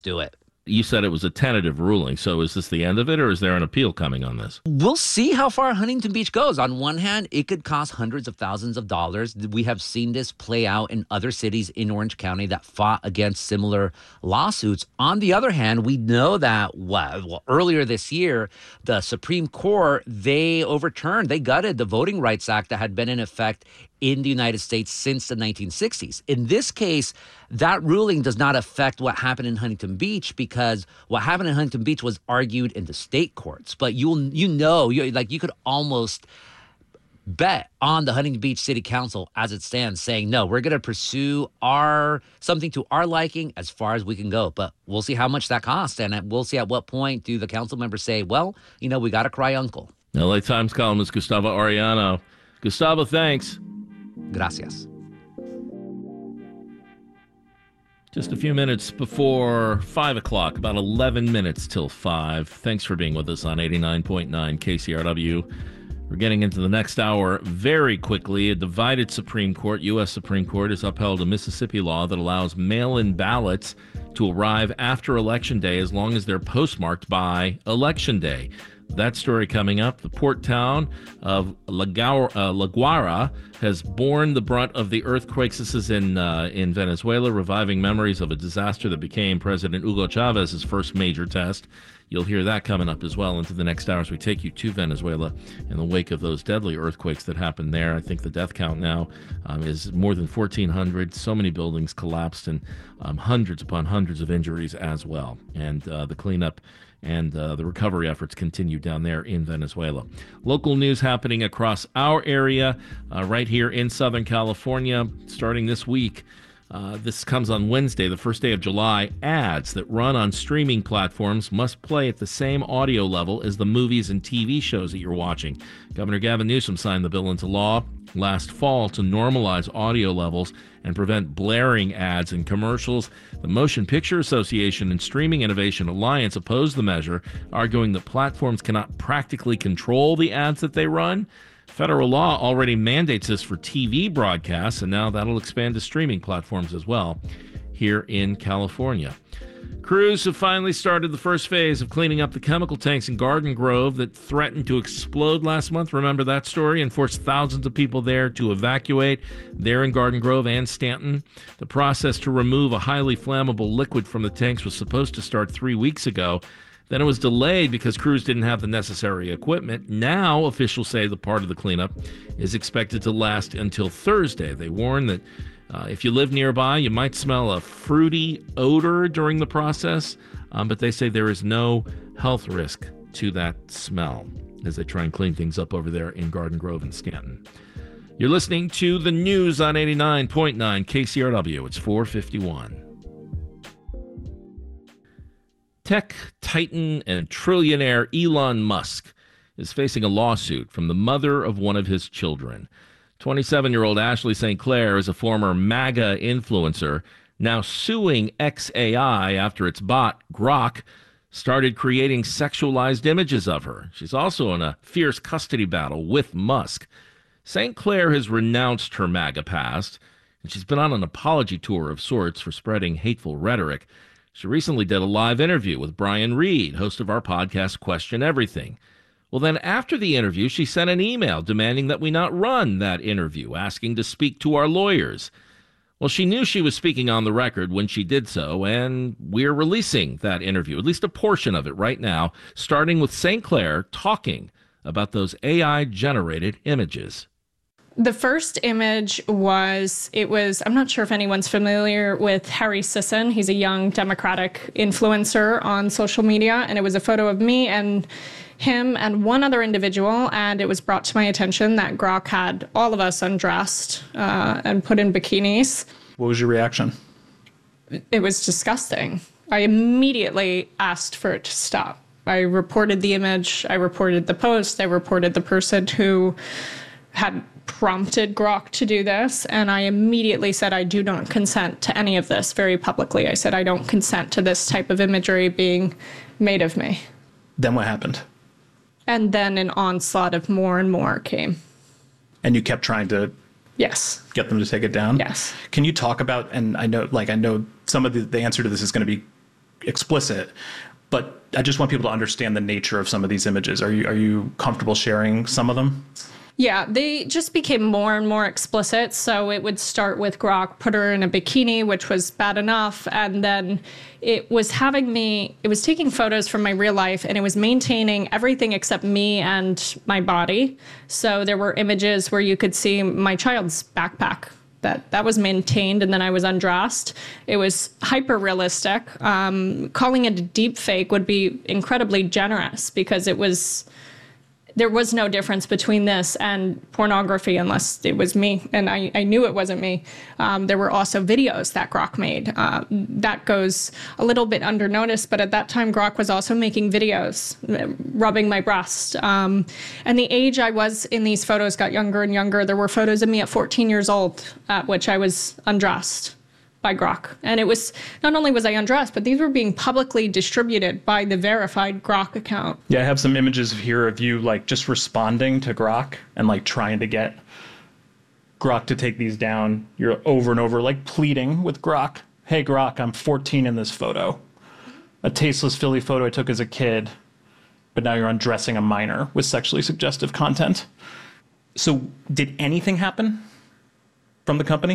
do it. You said it was a tentative ruling. So is this the end of it, or is there an appeal coming on this? We'll see how far Huntington Beach goes. On one hand, it could cost hundreds of thousands of dollars. We have seen this play out in other cities in Orange County that fought against similar lawsuits. On the other hand, we know that earlier this year, the Supreme Court, they gutted the Voting Rights Act that had been in effect in the United States since the 1960s. In this case, that ruling does not affect what happened in Huntington Beach, because what happened in Huntington Beach was argued in the state courts. But you could almost bet on the Huntington Beach City Council as it stands, saying, no, we're going to pursue something to our liking as far as we can go. But we'll see how much that costs, and we'll see at what point do the council members say, well, we got to cry uncle. LA Times columnist Gustavo Arellano. Gustavo, thanks. Gracias. Just a few minutes before 5 o'clock, about 11 minutes till 5. Thanks for being with us on 89.9 KCRW. We're getting into the next hour very quickly. A divided Supreme Court, U.S. Supreme Court, has upheld a Mississippi law that allows mail-in ballots to arrive after Election Day as long as they're postmarked by Election Day. That story coming up. The port town of La Guaira has borne the brunt of the earthquakes. This is in Venezuela, reviving memories of a disaster that became President Hugo Chavez's first major test. You'll hear that coming up as well into the next hour as we take you to Venezuela in the wake of those deadly earthquakes that happened there. I think the death count now is more than 1,400. So many buildings collapsed, and hundreds upon hundreds of injuries as well. And the cleanup and the recovery efforts continue down there in Venezuela. Local news happening across our area right here in Southern California starting this week. This comes on Wednesday, the first day of July. Ads that run on streaming platforms must play at the same audio level as the movies and TV shows that you're watching. Governor Gavin Newsom signed the bill into law last fall to normalize audio levels and prevent blaring ads in commercials. The Motion Picture Association and Streaming Innovation Alliance opposed the measure, arguing that platforms cannot practically control the ads that they run. Federal law already mandates this for TV broadcasts, and now that'll expand to streaming platforms as well here in California. Crews have finally started the first phase of cleaning up the chemical tanks in Garden Grove that threatened to explode last month. Remember that story? And forced thousands of people there to evacuate there in Garden Grove and Stanton. The process to remove a highly flammable liquid from the tanks was supposed to start 3 weeks ago. Then it was delayed because crews didn't have the necessary equipment. Now, officials say the part of the cleanup is expected to last until Thursday. They warn that if you live nearby, you might smell a fruity odor during the process, but they say there is no health risk to that smell as they try and clean things up over there in Garden Grove and Stanton. You're listening to the news on 89.9 KCRW. It's 4:51. Tech titan and trillionaire Elon Musk is facing a lawsuit from the mother of one of his children. 27-year-old Ashley St. Clair is a former MAGA influencer, now suing xAI after its bot, Grok, started creating sexualized images of her. She's also in a fierce custody battle with Musk. St. Clair has renounced her MAGA past, and she's been on an apology tour of sorts for spreading hateful rhetoric. She recently did a live interview with Brian Reed, host of our podcast Question Everything. Well, then after the interview, she sent an email demanding that we not run that interview, asking to speak to our lawyers. Well, she knew she was speaking on the record when she did so, and we're releasing that interview, at least a portion of it right now, starting with St. Clair talking about those AI-generated images. The first image was, I'm not sure if anyone's familiar with Harry Sisson. He's a young Democratic influencer on social media, and it was a photo of me and him and one other individual, and it was brought to my attention that Grok had all of us undressed and put in bikinis. What was your reaction? It was disgusting. I immediately asked for it to stop. I reported the image, I reported the post, I reported the person who had prompted Grok to do this, and I immediately said I do not consent to any of this very publicly. I said I don't consent to this type of imagery being made of me. Then what happened? And then an onslaught of more and more came. And you kept trying to Yes. get them to take it down? Yes. Can you talk about, and I know some of the answer to this is going to be explicit, but I just want people to understand the nature of some of these images. Are you comfortable sharing some of them? Yeah, they just became more and more explicit. So it would start with Grok put her in a bikini, which was bad enough. And then it was taking photos from my real life, and it was maintaining everything except me and my body. So there were images where you could see my child's backpack. That was maintained, and then I was undressed. It was hyper realistic. Calling it a deep fake would be incredibly generous, because there was no difference between this and pornography unless it was me, and I knew it wasn't me. There were also videos that Grok made. That goes a little bit under notice, but at that time, Grok was also making videos, rubbing my breast. And the age I was in these photos got younger and younger. There were photos of me at 14 years old, at which I was undressed by Grok. And it was, not only was I undressed, but these were being publicly distributed by the verified Grok account. Yeah, I have some images here of you like just responding to Grok and like trying to get Grok to take these down. You're over and over like pleading with Grok. Hey Grok, I'm 14 in this photo. A tasteless Philly photo I took as a kid, but now you're undressing a minor with sexually suggestive content. So did anything happen from the company?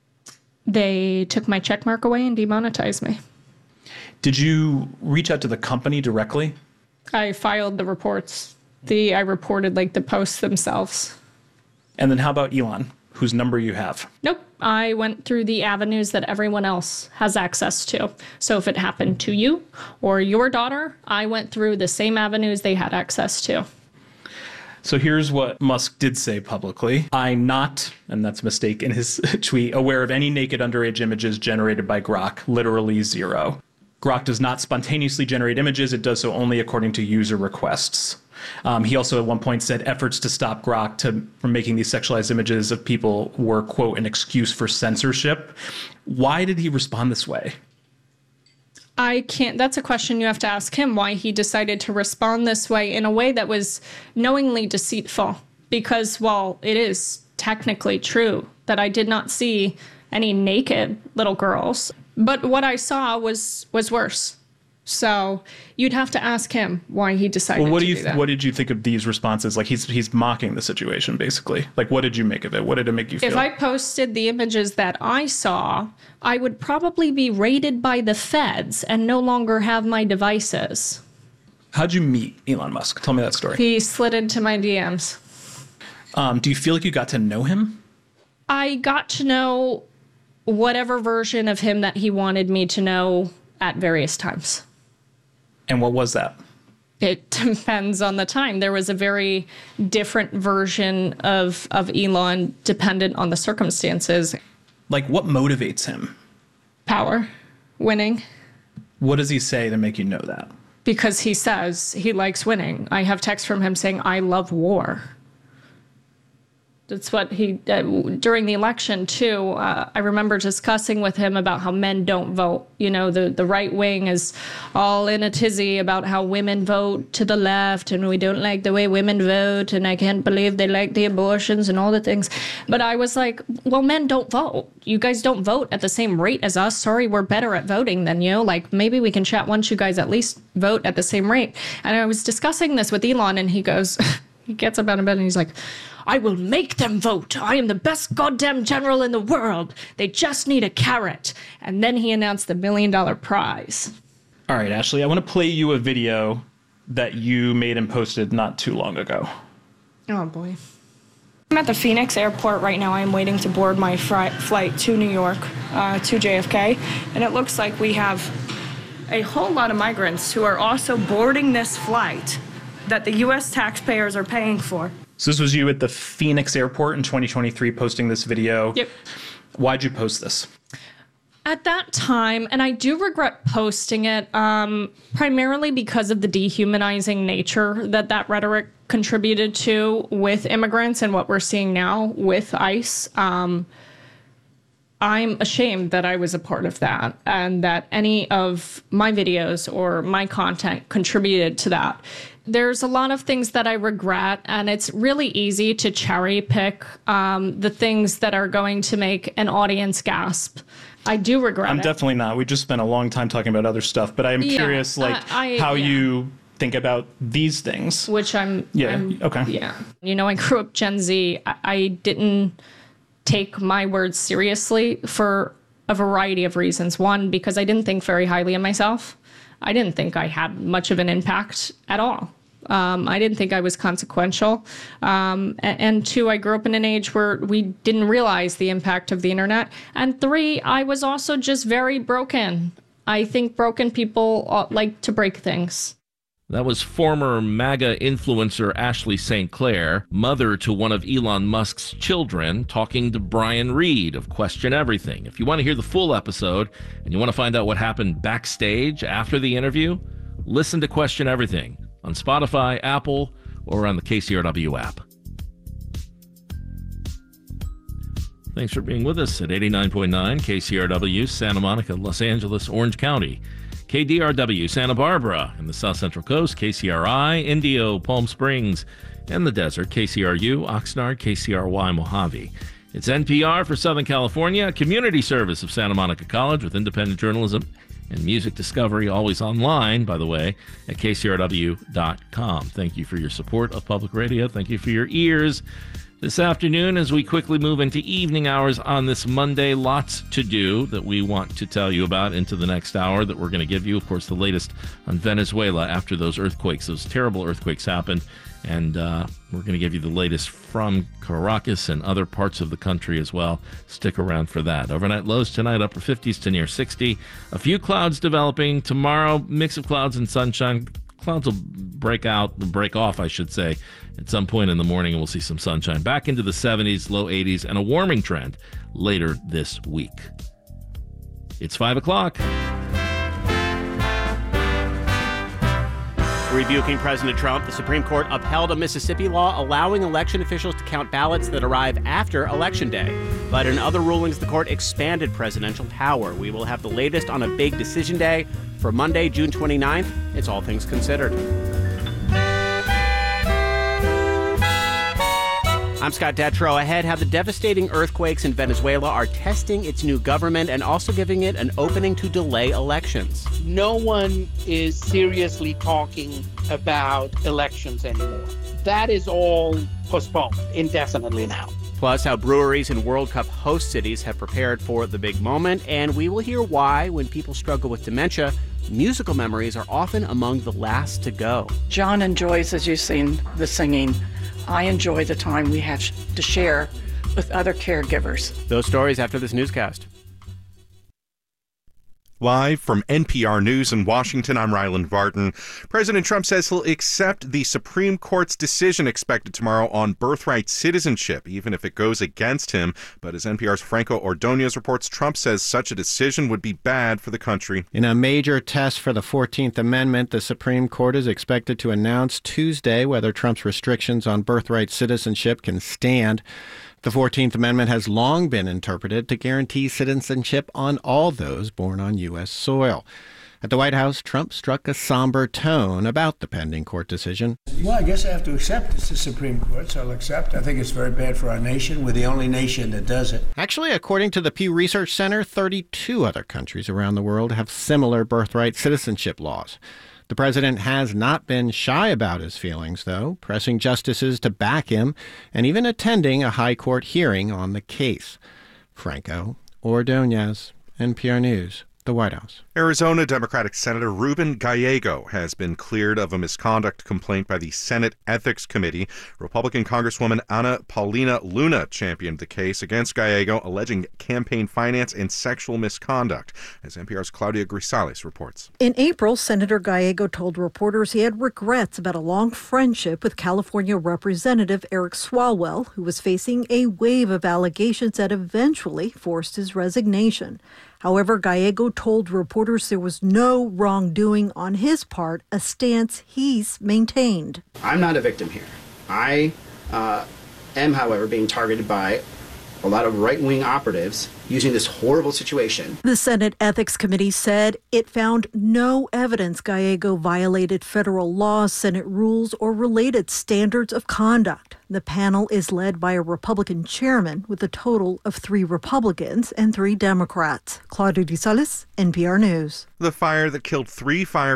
They took my check mark away and demonetized me. Did you reach out to the company directly? I filed the reports. I reported like the posts themselves. And then how about Elon, whose number you have? Nope. I went through the avenues that everyone else has access to. So if it happened to you or your daughter, I went through the same avenues they had access to. So here's what Musk did say publicly. I'm not, and that's a mistake in his tweet, aware of any naked underage images generated by Grok, literally zero. Grok does not spontaneously generate images. It does so only according to user requests. He also at one point said efforts to stop Grok from making these sexualized images of people were, quote, an excuse for censorship. Why did he respond this way? That's a question you have to ask him, why he decided to respond this way in a way that was knowingly deceitful. Because while it is technically true that I did not see any naked little girls, but what I saw was worse. So you'd have to ask him why he decided to do that. What did you think of these responses? Like he's mocking the situation, basically. Like, what did you make of it? What did it make you feel? If I posted the images that I saw, I would probably be raided by the feds and no longer have my devices. How'd you meet Elon Musk? Tell me that story. He slid into my DMs. Do you feel like you got to know him? I got to know whatever version of him that he wanted me to know at various times. And what was that? It depends on the time. There was a very different version of Elon dependent on the circumstances. Like, what motivates him? Power, winning. What does he say to make you know that? Because he says he likes winning. I have text from him saying, I love war. That's what he, during the election too, I remember discussing with him about how men don't vote. You know, the right wing is all in a tizzy about how women vote to the left and we don't like the way women vote and I can't believe they like the abortions and all the things. But I was like, well, men don't vote. You guys don't vote at the same rate as us. Sorry, we're better at voting than you. Like, maybe we can chat once you guys at least vote at the same rate. And I was discussing this with Elon and he goes, he gets up out of bed and he's like, I will make them vote. I am the best goddamn general in the world. They just need a carrot. And then he announced the $1 million prize. All right, Ashley, I want to play you a video that you made and posted not too long ago. Oh, boy. I'm at the Phoenix airport right now. I'm waiting to board my flight to New York, to JFK. And it looks like we have a whole lot of migrants who are also boarding this flight that the U.S. taxpayers are paying for. So this was you at the Phoenix airport in 2023 posting this video. Yep. Why'd you post this? At that time, and I do regret posting it, primarily because of the dehumanizing nature that rhetoric contributed to with immigrants and what we're seeing now with ICE. I'm ashamed that I was a part of that and that any of my videos or my content contributed to that. There's a lot of things that I regret, and it's really easy to cherry pick the things that are going to make an audience gasp. I do regret it. I'm definitely not. We just spent a long time talking about other stuff, but I'm curious, how you think about these things. Which okay. Yeah. You know, I grew up Gen Z. I didn't take my words seriously for a variety of reasons. One, because I didn't think very highly of myself. I didn't think I had much of an impact at all. I didn't think I was consequential. And two, I grew up in an age where we didn't realize the impact of the internet. And three, I was also just very broken. I think broken people like to break things. That was former MAGA influencer Ashley St. Clair, mother to one of Elon Musk's children, talking to Brian Reed of Question Everything. If you want to hear the full episode and you want to find out what happened backstage after the interview, listen to Question Everything on Spotify, Apple, or on the KCRW app. Thanks for being with us at 89.9 KCRW, Santa Monica, Los Angeles, Orange County. KDRW, Santa Barbara, and the South Central Coast, KCRI, Indio, Palm Springs, and the desert, KCRU, Oxnard, KCRY, Mojave. It's NPR for Southern California, a community service of Santa Monica College with independent journalism and music discovery, always online, by the way, at kcrw.com. Thank you for your support of public radio. Thank you for your ears. This afternoon, as we quickly move into evening hours on this Monday, lots to do that we want to tell you about into the next hour that we're going to give you. Of course, the latest on Venezuela after those earthquakes, those terrible earthquakes happened. And we're going to give you the latest from Caracas and other parts of the country as well. Stick around for that. Overnight lows tonight, upper 50s to near 60. A few clouds developing. Tomorrow, mix of clouds and sunshine. Clouds will break off, I should say, at some point in the morning, and we'll see some sunshine. Back into the 70s, low 80s, and a warming trend later this week. It's 5 o'clock. Rebuking President Trump, the Supreme Court upheld a Mississippi law allowing election officials to count ballots that arrive after Election Day. But in other rulings, the court expanded presidential power. We will have the latest on a big decision day for Monday, June 29th. It's All Things Considered. I'm Scott Detrow. Ahead, how the devastating earthquakes in Venezuela are testing its new government and also giving it an opening to delay elections. No one is seriously talking about elections anymore. That is all postponed indefinitely now. Plus, how breweries in World Cup host cities have prepared for the big moment. And we will hear why, when people struggle with dementia, musical memories are often among the last to go. John enjoys, as you've seen, the singing. I enjoy the time we have to share with other caregivers. Those stories after this newscast. Live from NPR News in Washington, I'm Ryland Barton. President Trump says he'll accept the Supreme Court's decision expected tomorrow on birthright citizenship, even if it goes against him. But as NPR's Franco Ordonez reports, Trump says such a decision would be bad for the country. In a major test for the 14th Amendment, the Supreme Court is expected to announce Tuesday whether Trump's restrictions on birthright citizenship can stand. The 14th Amendment has long been interpreted to guarantee citizenship on all those born on U.S. soil. At the White House, Trump struck a somber tone about the pending court decision. Well, I guess I have to accept it's the Supreme Court, so I'll accept. I think it's very bad for our nation. We're the only nation that does it. Actually, according to the Pew Research Center, 32 other countries around the world have similar birthright citizenship laws. The president has not been shy about his feelings, though, pressing justices to back him and even attending a high court hearing on the case. Franco Ordonez, NPR News, the White House. Arizona Democratic Senator Ruben Gallego has been cleared of a misconduct complaint by the Senate Ethics Committee. Republican Congresswoman Ana Paulina Luna championed the case against Gallego, alleging campaign finance and sexual misconduct, as NPR's Claudia Grisales reports. In April, Senator Gallego told reporters he had regrets about a long friendship with California Representative Eric Swalwell, who was facing a wave of allegations that eventually forced his resignation. However, Gallego told reporters there was no wrongdoing on his part, a stance he's maintained. I'm not a victim here. I am, however, being targeted by a lot of right-wing operatives using this horrible situation. The Senate Ethics Committee said it found no evidence Gallego violated federal laws, Senate rules, or related standards of conduct. The panel is led by a Republican chairman with a total of 3 Republicans and 3 Democrats. Claudia DeSalis, NPR News. The fire that killed 3 fire